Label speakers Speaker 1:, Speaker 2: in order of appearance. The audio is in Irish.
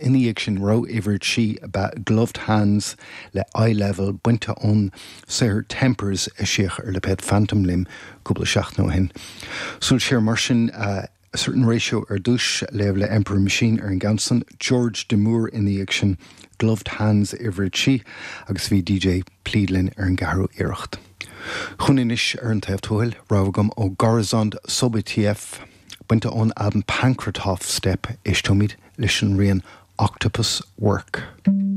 Speaker 1: iníag sin ro iver si about gloved hands le eye level buinte on séir tempers a siach le pet phantom limb cúpla seach nó hin. Súl sér mar sin a certain ratio dúis le Emperor Machine an gansan George de Moore iníag sin gloved hands iver si agus bhí DJ Pleadlin an garú iirecht. Chunis an taobhtóil rágam ó Garzond Sub-TF buinte on album Pancratov Step is tomid leis an rian Octopus Work.